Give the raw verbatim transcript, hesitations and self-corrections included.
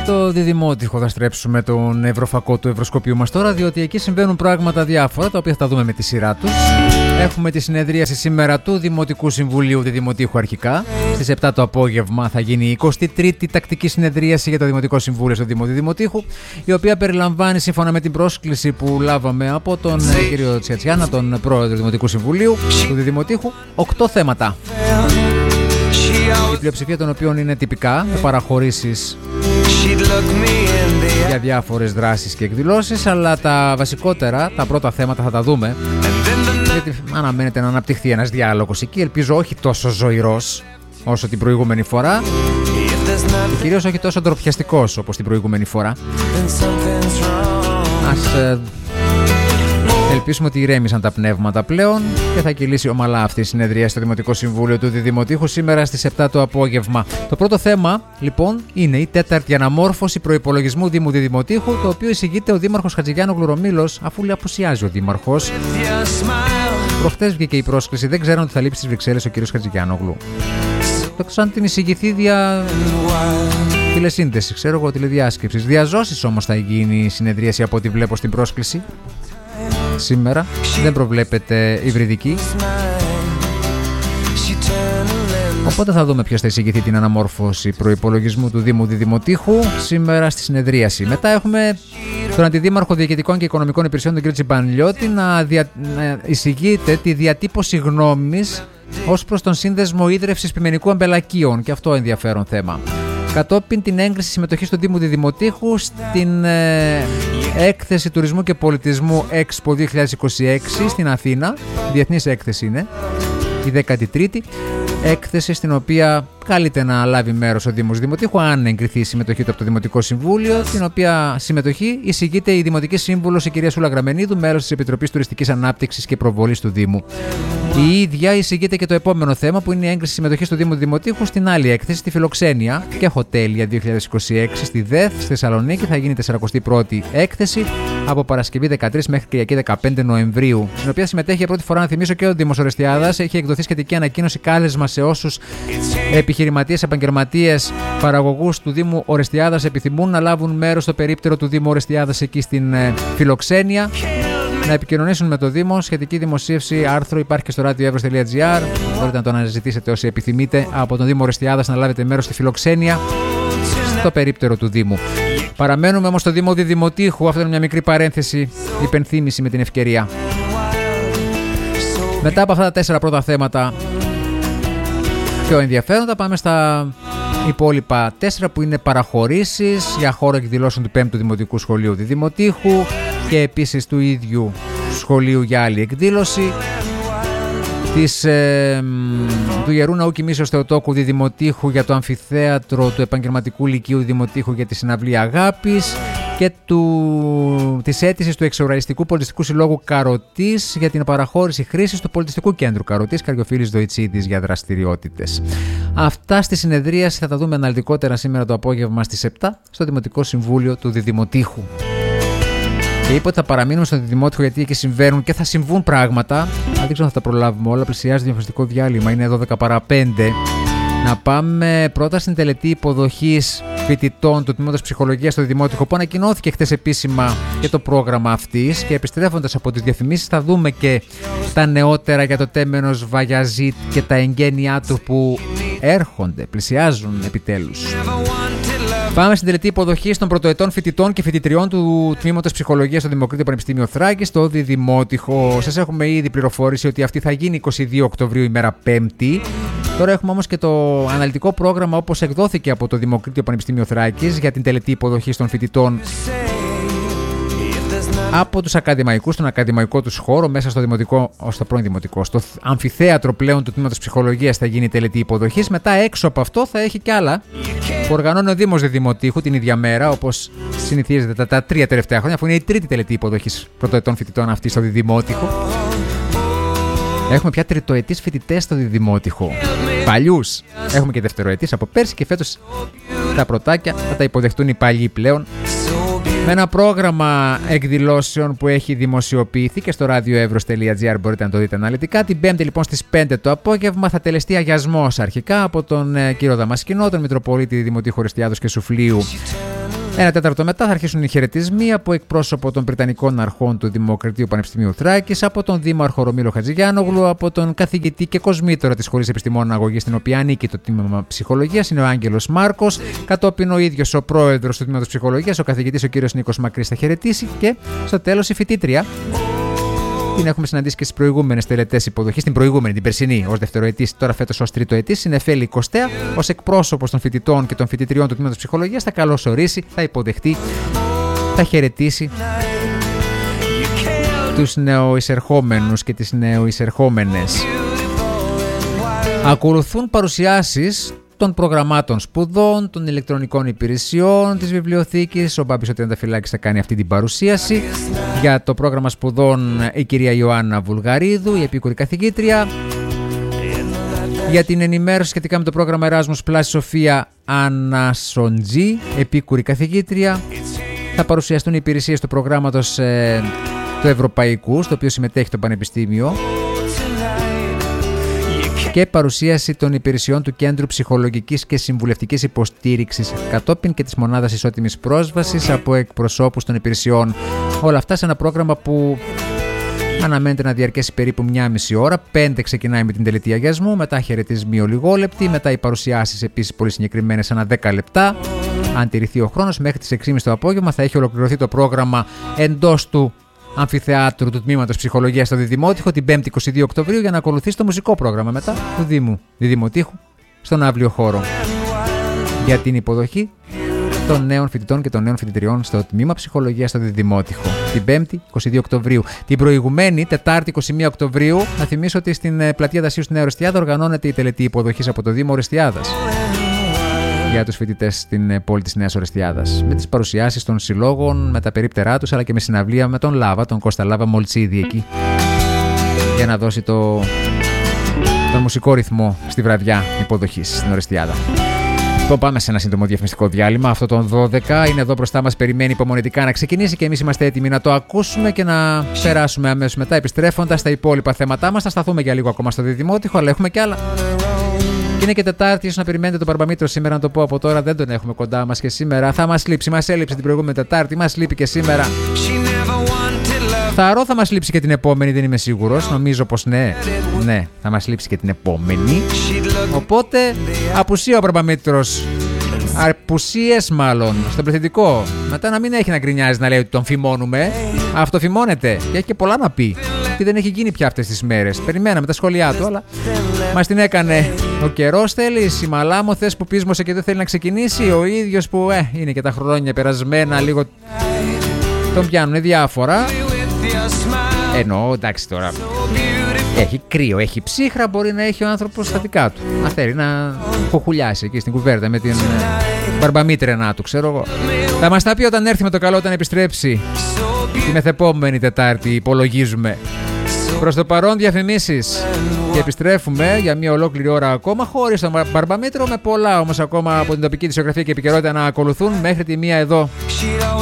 Στο Διδημότυχο θα στρέψουμε τον ευρωφακό του ευρωσκοπίου μας τώρα, διότι εκεί συμβαίνουν πράγματα διάφορα, τα οποία θα τα δούμε με τη σειρά τους. Έχουμε τη συνεδρίαση σήμερα του Δημοτικού Συμβουλίου Διδημοτήχου αρχικά. Στις επτά το απόγευμα θα γίνει η εικοστή τρίτη τακτική συνεδρίαση για το Δημοτικό Συμβούλιο στο Δήμο Διδημοτήχου, η οποία περιλαμβάνει, σύμφωνα με την πρόσκληση που λάβαμε από τον κύριο Τσιατσιάνα, τον πρόεδρο του Δημοτικού Συμβουλίου του Διδημοτήχου, οκτώ θέματα. Η πλειοψηφία των οποίων είναι τυπικά, με παραχωρήσεις για διάφορες δράσεις και εκδηλώσεις, αλλά τα βασικότερα, τα πρώτα θέματα θα τα δούμε, γιατί αναμένεται να αναπτυχθεί ένας διάλογος εκεί, ελπίζω όχι τόσο ζωηρός όσο την προηγούμενη φορά και κυρίως όχι τόσο ντροπιαστικός όπως την προηγούμενη φορά. Ας ε, ελπίσουμε ότι ηρέμησαν τα πνεύματα πλέον και θα κυλήσει ομαλά αυτή η συνεδρία στο Δημοτικό Συμβούλιο του Διδημοτήχου σήμερα στις επτά το απόγευμα. Το πρώτο θέμα λοιπόν είναι η τέταρτη αναμόρφωση προϋπολογισμού Δήμου Διδημοτήχου, το οποίο εισηγείται ο Δήμαρχος Χατζηγιάννογλου Ρωμήλος, αφού λέει απουσιάζει ο Δήμαρχος. Προχτές βγήκε η πρόσκληση, δεν ξέραν ότι θα λείψει στις Βρυξέλλες ο κ. Χατζηγιάννογλου. Το σαν την εισηγηθεί δια τηλεσύνδεση, ξέρω εγώ, τηλεδιάσκεψης. Διαζώσεις όμως θα γίνει η συνεδρίαση από ό,τι βλέπω στην πρόσκληση. Σήμερα δεν προβλέπεται υβριδική, οπότε θα δούμε ποιος θα εισηγηθεί την αναμόρφωση προϋπολογισμού του Δήμου Διδημοτήχου σήμερα στη συνεδρίαση. Μετά έχουμε τον Αντιδήμαρχο Διοικητικών και Οικονομικών Υπηρεσιών, τον κ. Τσιμπανλιώτη, να, δια... να εισηγείται τη διατύπωση γνώμης ως προς τον σύνδεσμο ίδρευσης πιμενικού αμπελακίων, και αυτό ενδιαφέρον θέμα. Κατόπιν την έγκριση συμμετοχής του Δήμου Διδημοτήχου στην ε, έκθεση τουρισμού και πολιτισμού Expo δύο χιλιάδες είκοσι έξι στην Αθήνα. Διεθνής έκθεση είναι, η δέκατη τρίτη έκθεση, στην οποία καλείται να λάβει μέρος ο Δήμος Δημοτήχου, αν εγκριθεί η συμμετοχή του από το Δημοτικό Συμβούλιο, την οποία συμμετοχή εισηγείται η Δημοτική Σύμβουλος, η κυρία Σούλα Γραμμενίδου, μέλος της Επιτροπής Τουριστικής Ανάπτυξης και Προβολής του Δήμου. Η ίδια εισηγείται και το επόμενο θέμα, που είναι η έγκριση συμμετοχής του Δήμου Δημοτήχου στην άλλη έκθεση, στη Φιλοξένεια και Χοτέλια δύο χιλιάδες είκοσι έξι, στη ΔΕΘ, στη Θεσσαλονίκη. Θα γίνει η σαρακοστή πρώτη έκθεση από Παρασκευή δεκατρείς μέχρι Κυριακή δεκαπέντε Νοεμβρίου, στην οποία συμμετέχει για πρώτη φορά, να θυμίσω, και ο Δήμος Ορεστιάδας. Έχει εκδοθεί σχετική ανακοίνωση, κάλεσμα σε όσους επιχειρηματίες, επαγγελματίες, παραγωγούς του Δήμου Ορεστιάδας επιθυμούν να λάβουν μέρος στο περίπτερο του Δήμου Ορεστιάδας εκεί στην ε, Φιλοξένεια, να επικοινωνήσουν με το Δήμο. Σχετική δημοσίευση, άρθρο υπάρχει και στο radioevros τελεία gr. Μπορείτε να το αναζητήσετε όσοι επιθυμείτε από τον Δήμο Ορεστιάδας να λάβετε μέρος στη Φιλοξένεια, στο περίπτερο του Δήμου. Παραμένουμε όμως στο Δήμο Διδημοτήχου. Αυτό είναι μια μικρή παρένθεση, υπενθύμηση με την ευκαιρία. Μετά από αυτά τα τέσσερα πρώτα θέματα πιο ενδιαφέροντα, πάμε στα υπόλοιπα τέσσερα, που είναι παραχωρήσεις για χώρο εκδηλώσεων του πέμπτου Δημοτικού Σχολείου Διδημοτήχου και επίσης του ίδιου σχολείου για άλλη εκδήλωση, της, ε, του Ιερού Ναού Κοιμήσεως Θεοτόκου Διδημοτήχου για το αμφιθέατρο του Επαγγελματικού Λυκείου Δημοτήχου για τη συναυλία Αγάπης, και του, της αίτησης του Εξοραϊστικού Πολιτιστικού Συλλόγου Καροτής για την παραχώρηση χρήσης του Πολιτιστικού Κέντρου Καροτής Καριοφίλης Δοϊτσίδης για δραστηριότητες. Αυτά στη συνεδρίαση θα τα δούμε αναλυτικότερα σήμερα το απόγευμα στις επτά στο Δημοτικό Συμβούλιο του Διδημοτήχου. Και είπα ότι θα παραμείνουμε στο Διδημότυχο, γιατί εκεί συμβαίνουν και θα συμβούν πράγματα. Αν δεν ξέρω αν θα τα προλάβουμε όλα, πλησιάζει διαφορετικό διάλειμμα, είναι δώδεκα παρά πέντε. Να πάμε πρώτα στην τελετή υποδοχής φοιτητών του Τμήματος Ψυχολογίας στο Διδημότυχο, που ανακοινώθηκε χθες επίσημα και το πρόγραμμα αυτής. Και επιστρέφοντας από τις διαφημίσεις, θα δούμε και τα νεότερα για το τέμενος Βαγιαζίτ και τα εγγένειά του που έρχονται, πλησιάζουν επιτέλους. Πάμε στην τελετή υποδοχής των πρωτοετών φοιτητών και φοιτητριών του Τμήματος Ψυχολογίας στο Δημοκρίτιο Πανεπιστήμιο Θράκης στο Διδημότυχο. Σας έχουμε ήδη πληροφορήσει ότι αυτή θα γίνει εικοστή δεύτερη Οκτωβρίου, ημέρα Πέμπτη. Τώρα έχουμε όμως και το αναλυτικό πρόγραμμα, όπως εκδόθηκε από το Δημοκρίτιο Πανεπιστήμιο Θράκης, για την τελετή υποδοχής των φοιτητών από τους ακαδημαϊκούς, στον ακαδημαϊκό τους χώρο, μέσα στο δημοτικό, στο πρώην δημοτικό, στο αμφιθέατρο πλέον του Τμήματος Ψυχολογίας θα γίνει η τελετή υποδοχής. Μετά έξω από αυτό θα έχει κι άλλα που οργανώνει ο Δήμος Διδημοτήχου την ίδια μέρα, όπως συνηθίζεται τα, τα τρία τελευταία χρόνια, αφού είναι η τρίτη τελετή υποδοχής πρωτοετών φοιτητών αυτή στο Διδημότυχο. Έχουμε πια τριτοετής φοιτητές στο Διδημότυχο. Παλιούς. Έχουμε και δευτεροετής από πέρσι, και φέτος τα πρωτάκια θα τα υποδεχτούν οι παλιοί πλέον. Με ένα πρόγραμμα εκδηλώσεων που έχει δημοσιοποιηθεί και στο radioevros τελεία gr, μπορείτε να το δείτε αναλυτικά. Την Πέμπτη λοιπόν στις πέντε το απόγευμα θα τελεστεί αγιασμός αρχικά από τον ε, κύριο Δαμασκηνό, τον Μητροπολίτη Δημοτήχου Ορεστιάδος και Σουφλίου, Ένα τέταρτο μετά θα αρχίσουν οι χαιρετισμοί από εκπρόσωπο των Βρετανικών Αρχών του Δημοκρατίου Πανεπιστημίου Θράκης, από τον Δήμαρχο Ρωμίλο Χατζηγιάννογλου, από τον καθηγητή και κοσμήτωρα της Σχολής Επιστημών Αγωγής, στην οποία ανήκει το τμήμα Ψυχολογίας, είναι ο Άγγελος Μάρκος. Κατόπιν ο ίδιος ο πρόεδρος του τμήματος Ψυχολογίας, ο καθηγητής ο κύριος Νίκος Μακρύς, θα χαιρετήσει και στο τέλος η φοιτήτρια. Την έχουμε συναντήσει και στις προηγούμενες τελετές υποδοχής, την προηγούμενη, την περσινή, ως δευτεροετής, τώρα φέτος ως τριτοετής. Η Νεφέλη Κωστέα, ως εκπρόσωπος των φοιτητών και των φοιτητριών του τμήματος Ψυχολογίας, θα καλωσορίσει, θα υποδεχτεί, θα χαιρετήσει τους νεοεισερχόμενους και τις νεοεισερχόμενες. Ακολουθούν παρουσιάσεις των προγραμμάτων σπουδών, των ηλεκτρονικών υπηρεσιών, της βιβλιοθήκης. Ο Μπάμπης ο Τριανταφυλάκης θα κάνει αυτή την παρουσίαση. Για το πρόγραμμα σπουδών η κυρία Ιωάννα Βουλγαρίδου, η επίκουρη καθηγήτρια. Για την ενημέρωση σχετικά με το πρόγραμμα Erasmus Plus, Σοφία Ανασοντζή, επίκουρη καθηγήτρια. Θα παρουσιαστούν οι υπηρεσίες του προγράμματος ε, του Ευρωπαϊκού, στο οποίο συμμετέχει το Πανεπιστήμιο, και παρουσίαση των υπηρεσιών του Κέντρου Ψυχολογικής και Συμβουλευτικής Υποστήριξης, κατόπιν και της Μονάδας Ισότιμης Πρόσβασης από εκπροσώπους των υπηρεσιών. Όλα αυτά σε ένα πρόγραμμα που αναμένεται να διαρκέσει περίπου μία μισή ώρα. Πέντε ξεκινάει με την τελετή αγιασμού, μετά χαιρετισμοί ολιγόλεπτοι, μετά οι παρουσιάσεις επίσης πολύ συγκεκριμένες, ανά δέκα λεπτά. Αν τηρηθεί ο χρόνος, μέχρι τις έξι και μισή το απόγευμα θα έχει ολοκληρωθεί το πρόγραμμα εντός του αμφιθεάτρου του τμήματος Ψυχολογίας στο Διδημότυχο την πέμπτη είκοσι δύο Οκτωβρίου, για να ακολουθήσει το μουσικό πρόγραμμα μετά του Δήμου Διδημοτύχου στον αύριο χώρο για την υποδοχή των νέων φοιτητών και των νέων φοιτητριών στο τμήμα Ψυχολογίας στο Διδημότυχο την πέμπτη είκοσι δύο Οκτωβρίου. Την προηγουμένη Τετάρτη είκοσι μία Οκτωβρίου, να θυμίσω ότι στην πλατεία Δασίου στη Νέα Ορεστιάδα οργανώνεται η τελετή υποδοχής από το Δήμο Ορεστιάδας για τους φοιτητές στην πόλη της Νέας Ορεστιάδας, με τις παρουσιάσεις των συλλόγων, με τα περίπτερά τους, αλλά και με συναυλία με τον Λάβα, τον Κώστα Λάβα Μολτσίδη εκεί, για να δώσει το, τον μουσικό ρυθμό στη βραδιά υποδοχής στην Ορεστιάδα. Λοιπόν, πάμε σε ένα σύντομο διαφημιστικό διάλειμμα. Αυτό των δώδεκα είναι εδώ μπροστά μας, περιμένει υπομονετικά να ξεκινήσει και εμείς είμαστε έτοιμοι να το ακούσουμε και να περάσουμε αμέσως μετά, επιστρέφοντας στα υπόλοιπα θέματά μας. Θα σταθούμε για λίγο ακόμα στο Διδημότυχο, αλλά έχουμε κι άλλα. Είναι και Τετάρτη, ίσως να περιμένετε τον Μπαρμπαμήτρο σήμερα, να το πω από τώρα. Δεν τον έχουμε κοντά μας και σήμερα. Θα μας λείψει, μας έλειψε την προηγούμενη Τετάρτη, μας λείπει και σήμερα. Θαρώ θα μας λείψει και την επόμενη, δεν είμαι σίγουρος. Νομίζω πως ναι. Ναι, θα μας λείψει και την επόμενη. Οπότε, απουσία ο Μπαρμπαμήτρος. Απουσίες μάλλον, στον πληθυντικό. Μετά να μην έχει να γκρινιάζει να λέει ότι τον φημώνουμε. Αυτοφημώνεται και έχει και πολλά να πει. Τι δεν έχει γίνει πια αυτές τις μέρες. Περιμέναμε τα σχόλιά του, αλλά μας την έκανε ο καιρός. Θέλεις, η Μαλάμο, θες που πείσμωσε και δεν θέλει να ξεκινήσει. Ο ίδιος που ε, είναι και τα χρόνια περασμένα, λίγο τον πιάνουν διάφορα. Εννοώ, εντάξει τώρα. Έχει κρύο, έχει ψύχρα, μπορεί να έχει ο άνθρωπος στα δικά του. Να θέλει να χοχουλιάσει εκεί στην κουβέρτα με την Μπαρμπαμήτρενά του, ξέρω εγώ. Θα μας τα πει όταν έρθει με το καλό, όταν επιστρέψει τη μεθεπόμενη Τετάρτη, υπολογίζουμε. Προς το παρόν διαφημίσεις και επιστρέφουμε για μια ολόκληρη ώρα ακόμα, χωρίς τον Μπαρμπαμήτρο, με πολλά όμως ακόμα από την τοπική δισογραφία και επικαιρότητα να ακολουθούν μέχρι τη μία εδώ.